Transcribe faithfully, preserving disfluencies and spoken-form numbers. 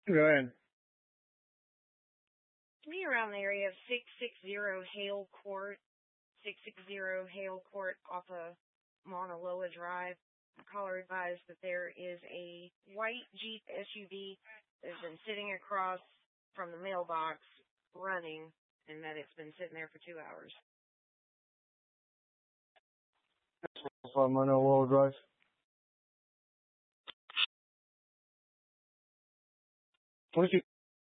Go ahead. Me around the area of six sixty Hale Court, six sixty Hale Court off of Mauna Loa Drive. The caller advised that there is a white Jeep S U V that has been sitting across from the mailbox running, and that it's been sitting there for two hours. From Mauna Loa Drive. What if you